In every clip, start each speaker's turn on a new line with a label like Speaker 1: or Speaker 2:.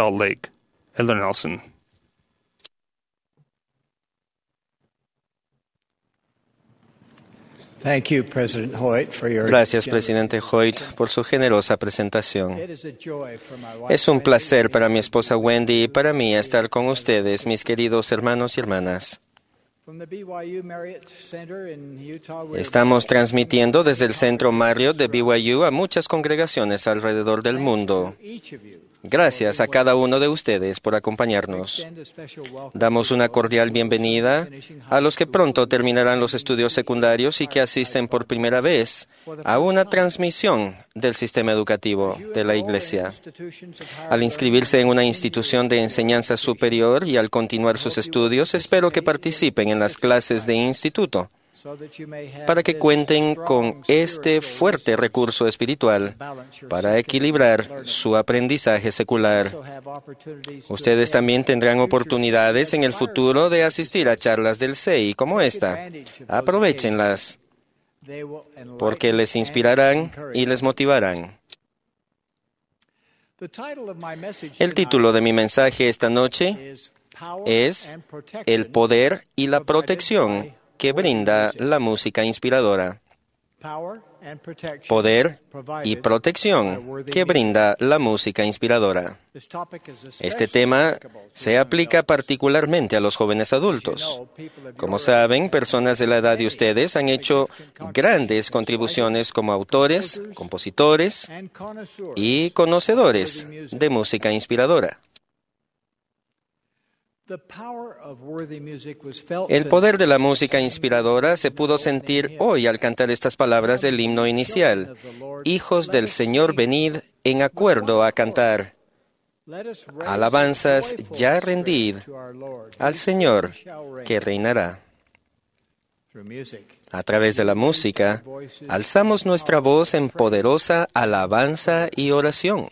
Speaker 1: Salt Lake. Elder Nelson.
Speaker 2: Gracias, Presidente Hoyt, por su generosa presentación. Es un placer para mi esposa Wendy y para mí estar con ustedes, mis queridos hermanos y hermanas. Estamos transmitiendo desde el Centro Marriott de BYU a muchas congregaciones alrededor del mundo. Gracias a cada uno de ustedes por acompañarnos. Damos una cordial bienvenida a los que pronto terminarán los estudios secundarios y que asisten por primera vez a una transmisión del sistema educativo de la Iglesia. Al inscribirse en una institución de enseñanza superior y al continuar sus estudios, espero que participen en las clases de instituto, para que cuenten con este fuerte recurso espiritual para equilibrar su aprendizaje secular. Ustedes también tendrán oportunidades en el futuro de asistir a charlas del CEI como esta. Aprovéchenlas, porque les inspirarán y les motivarán. El título de mi mensaje esta noche es El poder y la protección que brinda la música inspiradora. Poder y protección que brinda la música inspiradora. Este tema se aplica particularmente a los jóvenes adultos. Como saben, personas de la edad de ustedes han hecho grandes contribuciones como autores, compositores y conocedores de música inspiradora. El poder de la música inspiradora se pudo sentir hoy al cantar estas palabras del himno inicial. Hijos del Señor, venid en acuerdo a cantar. Alabanzas ya rendid al Señor que reinará. A través de la música, alzamos nuestra voz en poderosa alabanza y oración.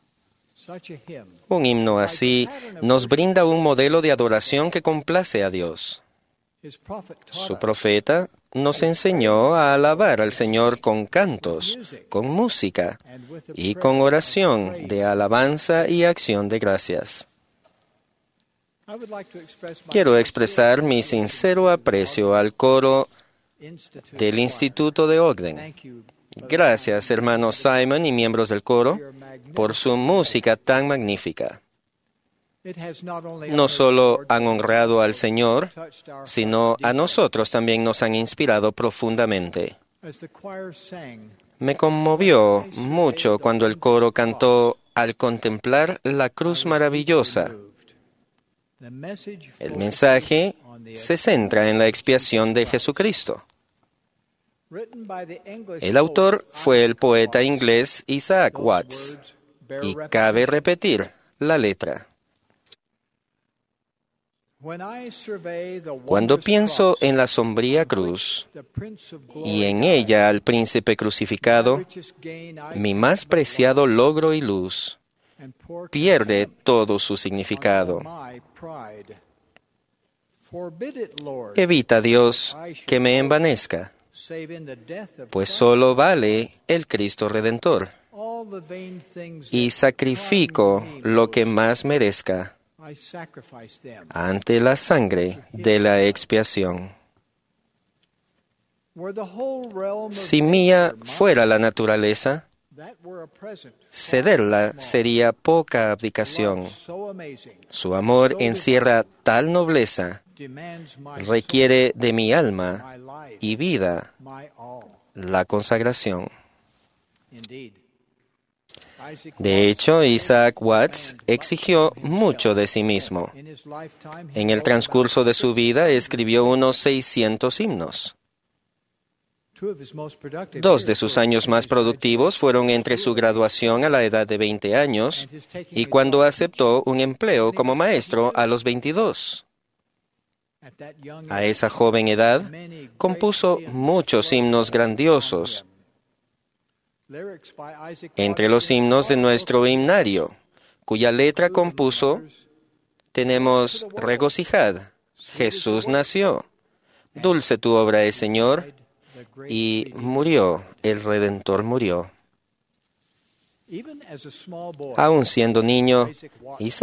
Speaker 2: Un himno así nos brinda un modelo de adoración que complace a Dios. Su profeta nos enseñó a alabar al Señor con cantos, con música y con oración de alabanza y acción de gracias. Quiero expresar mi sincero aprecio al coro del Instituto de Ogden. Gracias, hermanos Simon y miembros del coro, por su música tan magnífica. No solo han honrado al Señor, sino a nosotros también nos han inspirado profundamente. Me conmovió mucho cuando el coro cantó al contemplar la cruz maravillosa. El mensaje se centra en la expiación de Jesucristo. El autor fue el poeta inglés Isaac Watts, y cabe repetir la letra. Cuando pienso en la sombría cruz y en ella al príncipe crucificado, mi más preciado logro y luz pierde todo su significado. Evita, Dios, que me envanezca, pues solo vale el Cristo Redentor, y sacrifico lo que más merezca ante la sangre de la expiación. Si mía fuera la naturaleza, cederla sería poca abdicación. Su amor encierra tal nobleza, requiere de mi alma y vida la consagración. De hecho, Isaac Watts exigió mucho de sí mismo. En el transcurso de su vida escribió unos 600 himnos. 2 de sus años más productivos fueron entre su graduación a la edad de 20 años y cuando aceptó un empleo como maestro a los 22. A esa joven edad, compuso muchos himnos grandiosos. Entre los himnos de nuestro himnario, cuya letra compuso, tenemos Regocijad, Jesús nació, dulce tu obra es, Señor, y murió, el Redentor murió. Aún siendo niño,